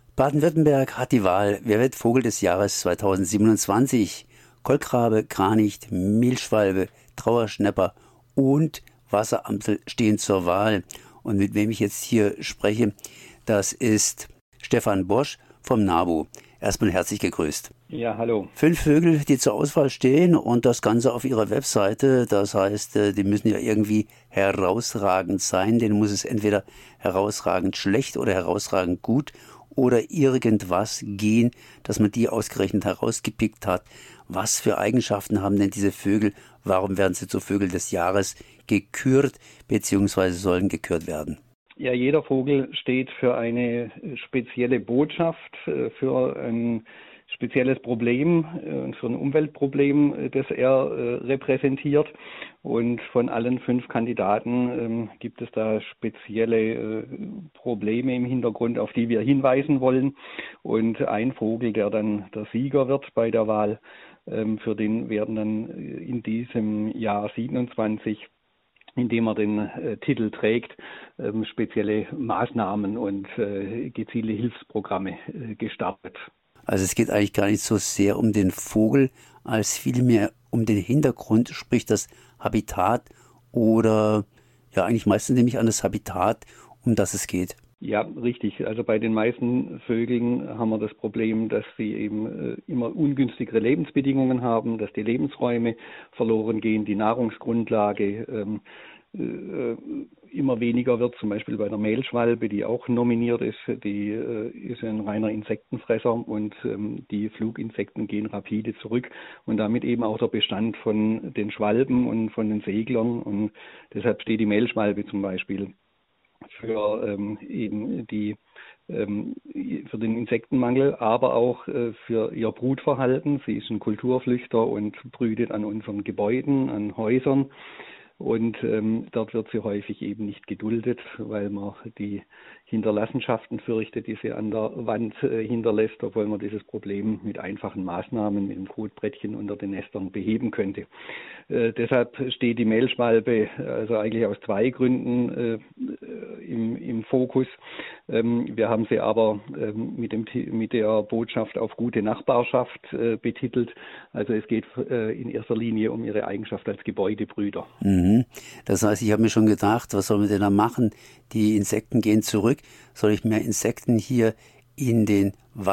Baden-Württemberg hat die Wahl. Wer wird Vogel des Jahres 2027? Kolkrabe, Kranicht, Mehlschwalbe, Trauerschnäpper und Wasseramsel stehen zur Wahl. Und mit wem ich jetzt hier spreche, das ist Stefan Bosch vom NABU. Erstmal herzlich gegrüßt. Ja, hallo. 5 Vögel, die zur Auswahl stehen und das Ganze auf ihrer Webseite. Das heißt, die müssen ja irgendwie herausragend sein. Denen muss es entweder herausragend schlecht oder herausragend gut oder irgendwas gehen, dass man die ausgerechnet herausgepickt hat. Was für Eigenschaften haben denn diese Vögel? Warum werden sie zu Vögel des Jahres gekürt bzw. sollen gekürt werden? Ja, jeder Vogel steht für eine spezielle Botschaft, für ein spezielles Problem, für ein Umweltproblem, das er repräsentiert. Und von allen 5 Kandidaten gibt es da spezielle Probleme im Hintergrund, auf die wir hinweisen wollen. Und ein Vogel, der dann der Sieger wird bei der Wahl, für den werden dann in diesem Jahr 27, indem er den Titel trägt, spezielle Maßnahmen und gezielte Hilfsprogramme gestartet. Also es geht eigentlich gar nicht so sehr um den Vogel, als vielmehr um den Hintergrund, sprich das Habitat oder ja eigentlich meistens nehme ich an das Habitat, um das es geht. Ja, richtig. Also bei den meisten Vögeln haben wir das Problem, dass sie eben immer ungünstigere Lebensbedingungen haben, dass die Lebensräume verloren gehen, die Nahrungsgrundlage immer weniger wird, zum Beispiel bei der Mehlschwalbe, die auch nominiert ist, die ist ein reiner Insektenfresser und die Fluginsekten gehen rapide zurück und damit eben auch der Bestand von den Schwalben und von den Seglern und deshalb steht die Mehlschwalbe zum Beispiel für eben für den Insektenmangel, aber auch für ihr Brutverhalten. Sie ist ein Kulturflüchter und brütet an unseren Gebäuden, an Häusern. Und dort wird sie häufig eben nicht geduldet, weil man die Hinterlassenschaften fürchtet, die sie an der Wand hinterlässt, obwohl man dieses Problem mit einfachen Maßnahmen, mit dem Brutbrettchen unter den Nestern beheben könnte. Deshalb steht die Mehlschwalbe also eigentlich aus 2 Gründen im Fokus. Wir haben sie aber mit der Botschaft auf gute Nachbarschaft betitelt. Also es geht in erster Linie um ihre Eigenschaft als Gebäudebrüter. Das heißt, ich habe mir schon gedacht, was soll man denn da machen? Die Insekten gehen zurück. Soll ich mehr Insekten hier in den